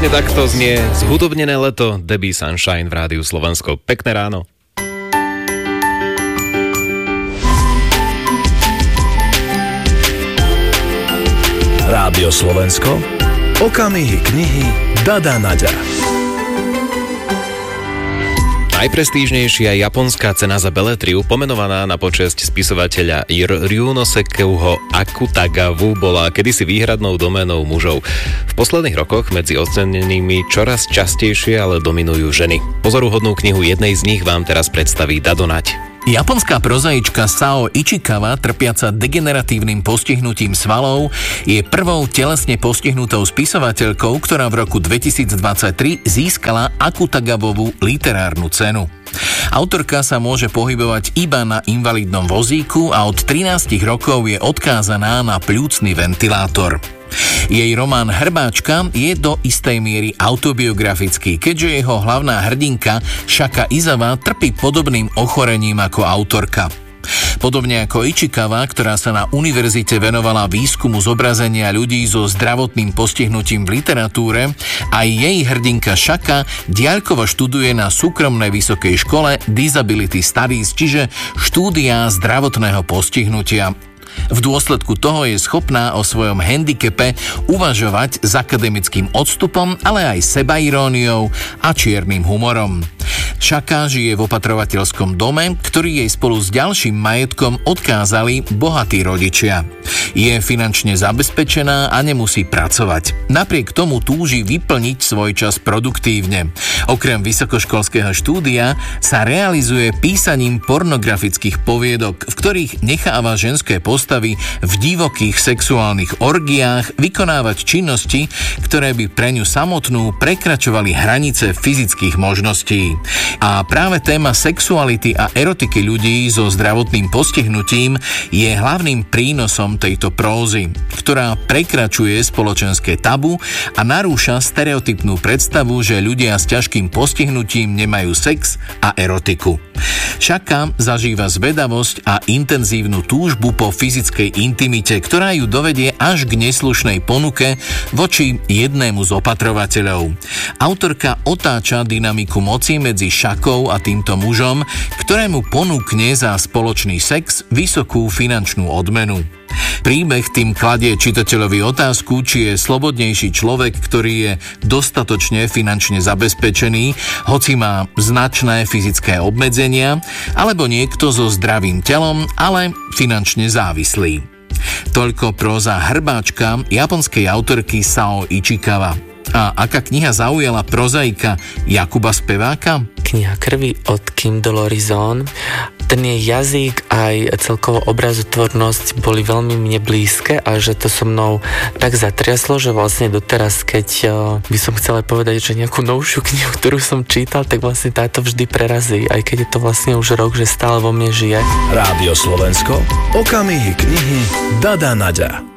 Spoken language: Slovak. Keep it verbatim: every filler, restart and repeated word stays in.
Presne takto znie zhudobnené leto Debbie Sunshine v Rádiu Slovensko. Pekné ráno. Rádio Slovensko, okamihy knihy Dada Naďa. Najprestížnejšia japonská cena za beletriu, pomenovaná na počesť spisovateľa Ryunosukeho Akutagawu, bola kedysi výhradnou doménou mužov. V posledných rokoch medzi ocenenými čoraz častejšie ale dominujú ženy. Pozoruhodnú knihu jednej z nich vám teraz predstaví Dado Naď. Japonská prozaička Sao Ichikawa, trpiaca degeneratívnym postihnutím svalov, je prvou telesne postihnutou spisovateľkou, ktorá v roku dvetisícdvadsaťtri získala Akutagawovú literárnu cenu. Autorka sa môže pohybovať iba na invalidnom vozíku a od trinástich rokov je odkázaná na pľúcny ventilátor. Jej román Hrbáčka je do istej miery autobiografický, keďže jeho hlavná hrdinka Shaka Izawa trpí podobným ochorením ako autorka. Podobne ako Ichikawa, ktorá sa na univerzite venovala výskumu zobrazenia ľudí so zdravotným postihnutím v literatúre, aj jej hrdinka Shaka diaľkovo študuje na súkromnej vysokej škole Disability Studies, čiže štúdia zdravotného postihnutia. V dôsledku toho je schopná o svojom handicape uvažovať s akademickým odstupom, ale aj sebairóniou a čiernym humorom. Shaka žije v opatrovateľskom dome, ktorý jej spolu s ďalším majetkom odkázali bohatí rodičia. Je finančne zabezpečená a nemusí pracovať. Napriek tomu túži vyplniť svoj čas produktívne. Okrem vysokoškolského štúdia sa realizuje písaním pornografických poviedok, v ktorých necháva ženské postavy v divokých sexuálnych orgiách vykonávať činnosti, ktoré by pre ňu samotnú prekračovali hranice fyzických možností. A práve téma sexuality a erotiky ľudí so zdravotným postihnutím je hlavným prínosom tejto prózy, ktorá prekračuje spoločenské tabu a narúša stereotypnú predstavu, že ľudia s ťažkým postihnutím nemajú sex a erotiku. Shaka zažíva zvedavosť a intenzívnu túžbu po fyzickej intimite, ktorá ju dovedie až k neslušnej ponuke voči jednému z opatrovateľov. Autorka otáča dynamiku moci medzi Shakou a týmto mužom, ktorému ponúkne za spoločný sex vysokú finančnú odmenu. Príbeh tým kladie čitateľovi otázku, či je slobodnejší človek, ktorý je dostatočne finančne zabezpečený, hoci má značné fyzické obmedzenia, alebo niekto so zdravým telom, ale finančne závislý. Toľko próza Hrbáčka japonskej autorky Sao Ichikawa. A aká kniha zaujala prozaika Jakuba Speváka? Kniha krvi od Kim Dolorizón. Ten jej jazyk aj celkovo obrazotvornosť boli veľmi mne blízke a že to so mnou tak zatriaslo, že vlastne doteraz, keď by som chcela povedať, že nejakú novšiu knihu, ktorú som čítal, tak vlastne táto vždy prerazí, aj keď je to vlastne už rok, že stále vo mne žije. Rádio Slovensko, okamihy knihy Dada Naďa.